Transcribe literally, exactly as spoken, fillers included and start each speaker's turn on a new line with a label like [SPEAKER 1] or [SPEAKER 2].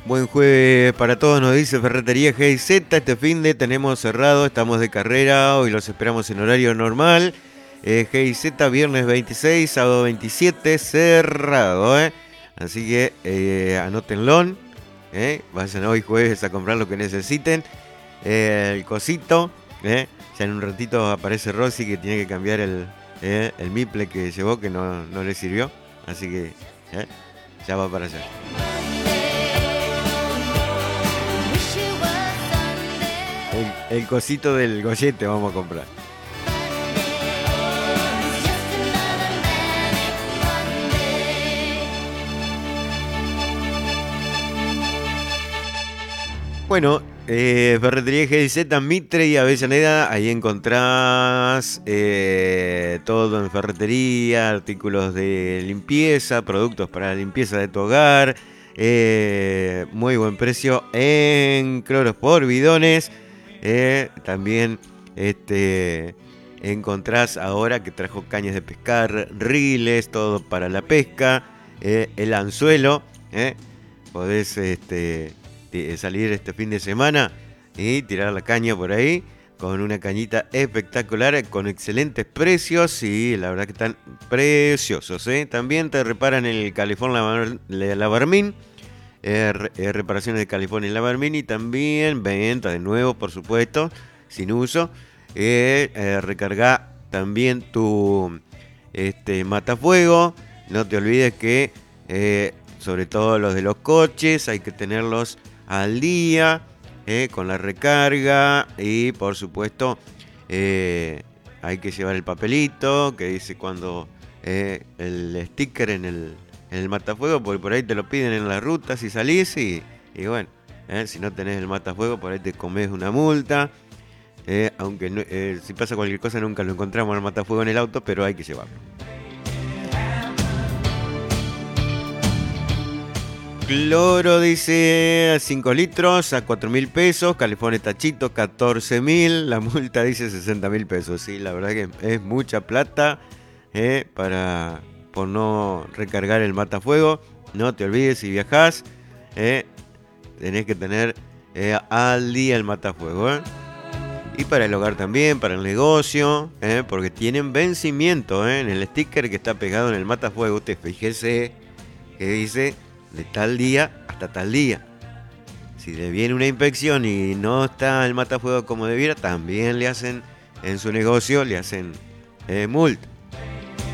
[SPEAKER 1] Buen jueves para todos, nos dice Ferretería G I Z. Este fin de tenemos cerrado, estamos de carrera, hoy los esperamos en horario normal. Eh, G I Z, viernes veintiséis, sábado veintisiete, cerrado, ¿eh? Así que eh, anótenlo, ¿eh? Vayan hoy jueves a comprar lo que necesiten. Eh, el cosito, ¿eh? Ya en un ratito aparece Rosy que tiene que cambiar el, eh, el miple que llevó, que no, no le sirvió. Así que ¿eh? ya va para allá. El, el cosito del gollete vamos a comprar. Bueno, eh, Ferretería G I Z, Mitre y Avellaneda, ahí encontrás eh, todo en ferretería, artículos de limpieza, productos para la limpieza de tu hogar, eh, muy buen precio en clorospor, bidones, eh, también este, encontrás ahora que trajo cañas de pescar, riles, todo para la pesca, eh, el anzuelo, eh, podés... Este, salir este fin de semana y tirar la caña por ahí con una cañita espectacular con excelentes precios y la verdad que están preciosos, ¿eh? También te reparan el calefón Lavarmin, eh, eh, reparaciones de calefón en Lavarmin y también venta de nuevo, por supuesto, sin uso. Eh, eh, recarga también tu este, matafuego. No te olvides que eh, sobre todo los de los coches hay que tenerlos al día, eh, con la recarga y por supuesto eh, hay que llevar el papelito que dice cuando eh, el sticker en el, en el matafuego, porque por ahí te lo piden en la ruta si salís y, y bueno, eh, si no tenés el matafuego por ahí te comes una multa, eh, aunque no, eh, si pasa cualquier cosa nunca lo encontramos el matafuego en el auto, pero hay que llevarlo. Cloro dice cinco litros a cuatro mil pesos, califones tachitos catorce mil, la multa dice sesenta mil pesos. Sí, la verdad que es mucha plata eh, para por no recargar el matafuego. No te olvides, si viajás, eh, tenés que tener eh, al día el matafuego. Eh. Y para el hogar también, para el negocio, eh, porque tienen vencimiento eh, en el sticker que está pegado en el matafuego. Usted fíjese que dice de tal día hasta tal día. Si le viene una inspección y no está el matafuego como debiera, también le hacen en su negocio, le hacen eh, multa.